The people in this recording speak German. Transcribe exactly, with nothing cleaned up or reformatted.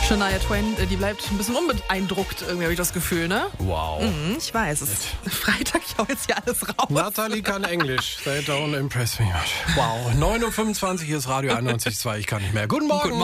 Shania Twain, die bleibt ein bisschen unbeeindruckt, irgendwie habe ich das Gefühl, ne? Wow. Mhm, ich weiß, es ist Freitag, ich hau jetzt hier alles raus. Natalie kann Englisch. They don't impress me much. Wow. neun Uhr fünfundzwanzig, hier ist Radio einundneunzig Komma zwei. Ich kann nicht mehr. Guten Morgen. Guten Morgen.